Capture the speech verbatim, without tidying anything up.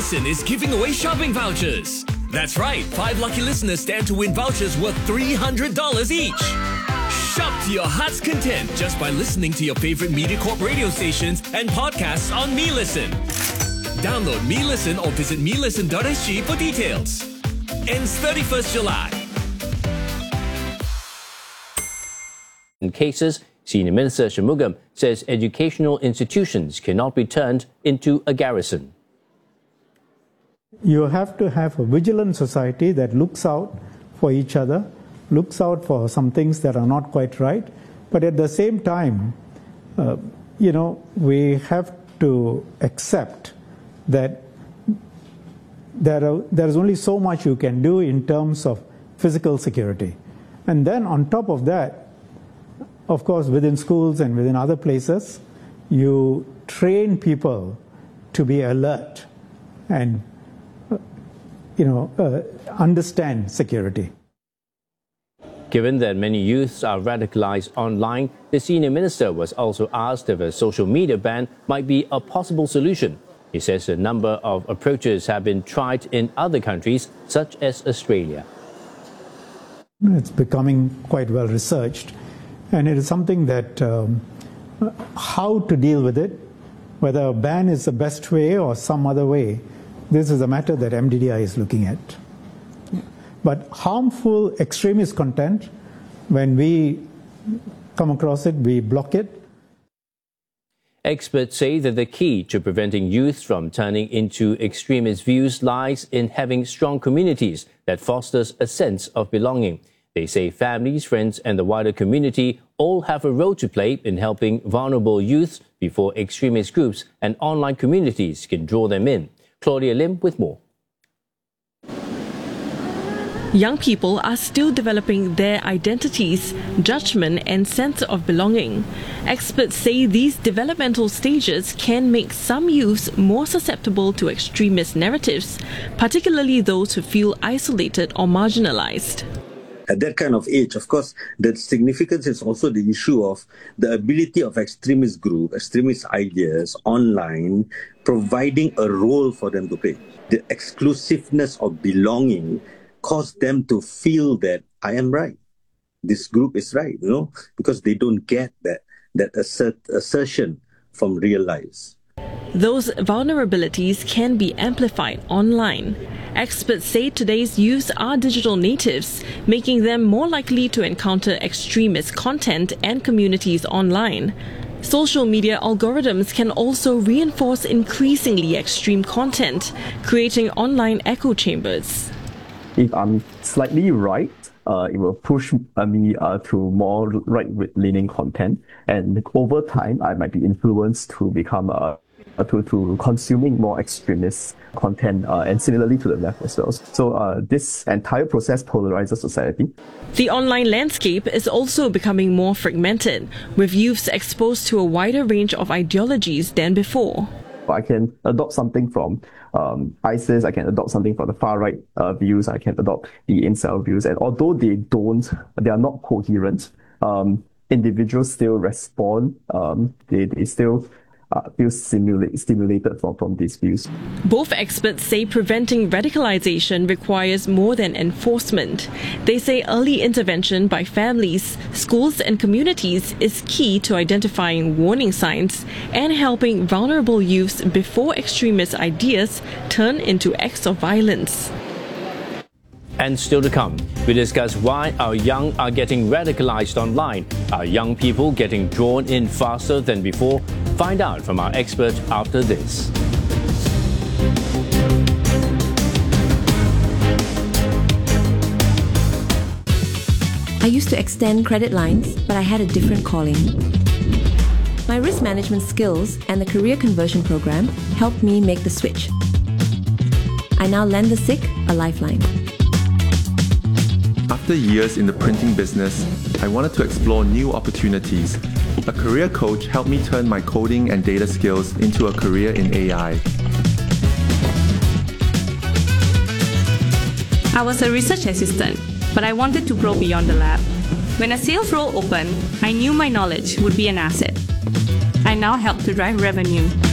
Listen is giving away shopping vouchers. That's right, five lucky listeners stand to win vouchers worth three hundred dollars each. Shop to your heart's content just by listening to your favorite MediaCorp radio stations and podcasts on MeListen. Download MeListen or visit me listen dot s g for details. Ends thirty-first July. In cases, Senior Minister Shanmugam says educational institutions cannot be turned into a garrison. You have to have a vigilant society that looks out for each other, looks out for some things that are not quite right, but at the same time, uh, you know, we have to accept that there, are, there is only so much you can do in terms of physical security. And then on top of that, of course, within schools and within other places, you train people to be alert and, you know, uh, understand security. Given that many youths are radicalized online, the senior minister was also asked if a social media ban might be a possible solution. He says a number of approaches have been tried in other countries, such as Australia. It's becoming quite well researched, and it is something that um, how to deal with it, whether a ban is the best way or some other way, this is a matter that M D D I is looking at. But harmful extremist content, when we come across it, we block it. Experts say that the key to preventing youth from turning into extremist views lies in having strong communities that fosters a sense of belonging. They say families, friends and the wider community all have a role to play in helping vulnerable youths before extremist groups and online communities can draw them in. Claudia Lim with more. Young people are still developing their identities, judgment and sense of belonging. Experts say these developmental stages can make some youths more susceptible to extremist narratives, particularly those who feel isolated or marginalized. At that kind of age, of course, the significance is also the issue of the ability of extremist group, extremist ideas online, providing a role for them to play. The exclusiveness of belonging cause them to feel that I am right. This group is right, you know, because they don't get that, that assert, assertion from real lives. Those vulnerabilities can be amplified online. Experts say today's youths are digital natives, making them more likely to encounter extremist content and communities online. Social media algorithms can also reinforce increasingly extreme content, creating online echo chambers. If I'm slightly right, uh, it will push uh, me uh, to more right-leaning content, and over time, I might be influenced to become uh, to to consuming more extremist content, uh, and similarly to the left as well. So uh, this entire process polarizes society. The online landscape is also becoming more fragmented, with youths exposed to a wider range of ideologies than before. I can adopt something from um, ISIS, I can adopt something from the far-right uh, views, I can adopt the incel views, and although they don't, they are not coherent, um, individuals still respond, um, they, they still uh, feel stimulate, stimulated from, from these views. Both experts say preventing radicalization requires more than enforcement. They say early intervention by families, schools and communities is key to identifying warning signs and helping vulnerable youths before extremist ideas turn into acts of violence. And still to come, we discuss why our young are getting radicalized online. Are young people getting drawn in faster than before? Find out from our expert after this. I used to extend credit lines, but I had a different calling. My risk management skills and the career conversion program helped me make the switch. I now lend the sick a lifeline. After years in the printing business, I wanted to explore new opportunities. A career coach helped me turn my coding and data skills into a career in A I. I was a research assistant, but I wanted to grow beyond the lab. When a sales role opened, I knew my knowledge would be an asset. I now help to drive revenue.